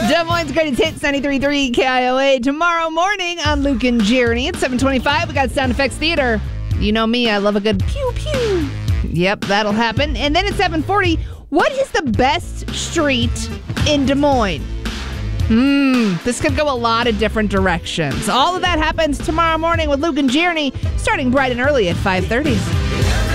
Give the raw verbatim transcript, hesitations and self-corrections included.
Des Moines' greatest hits, ninety-three point three K I O A. Tomorrow morning on Luke and Jeremy at seven twenty-five, we got Sound Effects Theater. You know me, I love a good pew pew. Yep, that'll happen. And then at seven forty, what is the best street in Des Moines? Hmm, this could go a lot of different directions. All of that happens tomorrow morning with Luke and Jeremy, starting bright and early at five thirty.